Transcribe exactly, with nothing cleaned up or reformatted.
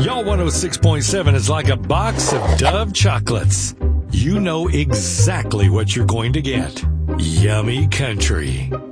Y'all one oh six point seven is like a box of Dove chocolates. You know exactly what you're going to get. Yummy country.